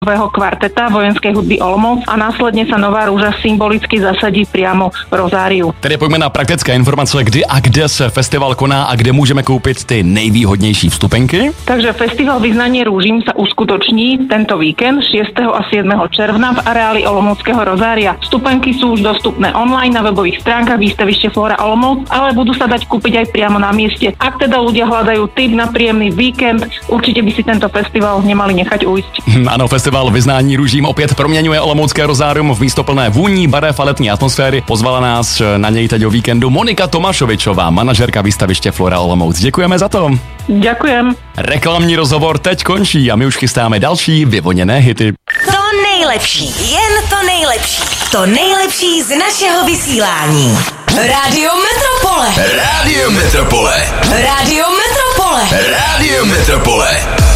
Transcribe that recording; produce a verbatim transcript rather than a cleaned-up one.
kvarteta vojenskej hudby Olomouc a následne sa Nová rúža symbolicky zasadí priamo v Rozáriu. Tedy pojďme na praktické informace, kdy a kde se festival koná a kde můžeme koupit ty nejvýhodnější vstupenky. Takže festival Vyznanie rúžím sa uskutoční tento víkend šiesteho a siedmeho června v areáli Olomouckého Rozária. Vstupenky sú už dostupné online na webových stránkach výstavište Flora Olomouc, ale budú sa dať kúpiť aj priamo na mieste. Ak teda ľudia hľadajú tip na príjemný víkend, určite by si tento festival nemali nechať ujsť. Ano, festival Vyznání růžím opět proměňuje Olomoucké Rozárium v místo plné vůní, barev a letní atmosféry. Pozvala nás na něj teď o víkendu Monika Tomášovičová, manažerka výstaviště Flora Olomouc. Děkujeme za to. Ďakujem. Reklamní rozhovor teď končí a my už chystáme další vyvoněné hity. To nejlepší, jen to nejlepší. To nejlepší z našeho vysílání. Rádio Metropole. Rádio Metropole. Rádio Metropole. Rádio Metropole.